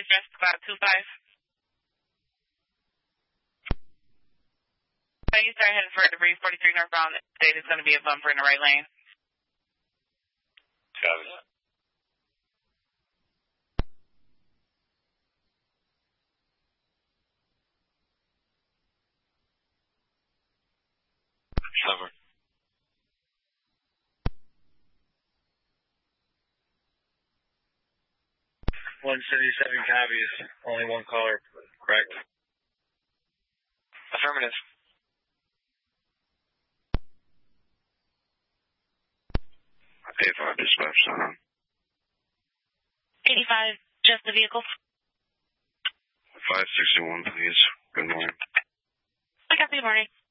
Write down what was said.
address about 25. So you start heading for debris 43 northbound. State is going to be a bumper in the right lane. Copy that. Cover. 177 copies. Only one caller, correct? Affirmative. A5 dispatch on. 85, just the vehicle. 561, please. Good morning. I got the morning.